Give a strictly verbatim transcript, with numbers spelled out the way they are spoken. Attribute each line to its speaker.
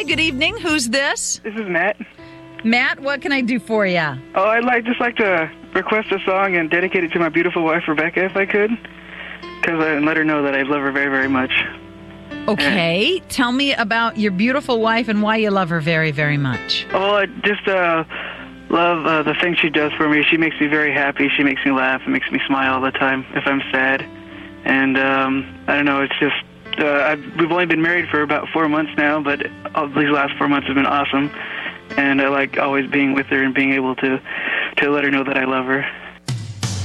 Speaker 1: good evening. Who's this?
Speaker 2: This is Matt.
Speaker 1: Matt, what can I do for you?
Speaker 2: Oh, I'd like just like to request a song and dedicate it to my beautiful wife, Rebecca, if I could. Because I let her know that I love her very, very much.
Speaker 1: Okay. And tell me about your beautiful wife and why you love her very, very much.
Speaker 2: Oh, I just uh, love uh, the things she does for me. She makes me very happy. She makes me laugh and makes me smile all the time if I'm sad. And um, I don't know, it's just, uh, I've, we've only been married for about four months now, but all these last four months have been awesome. And I like always being with her and being able to, to let her know that I love her.